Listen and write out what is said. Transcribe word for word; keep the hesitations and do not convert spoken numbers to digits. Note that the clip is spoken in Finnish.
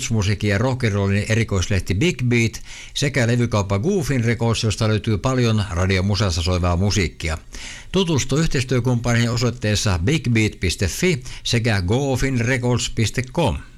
rootsmusiikin ja rock'n'rollin erikoislehti Big Beat sekä levykauppa Goofin Records, josta löytyy paljon radiomusassa soivaa musiikkia. Tutustu yhteistyökumppaneihin osoitteessa bigbeat piste fi sekä goofinrecords piste com.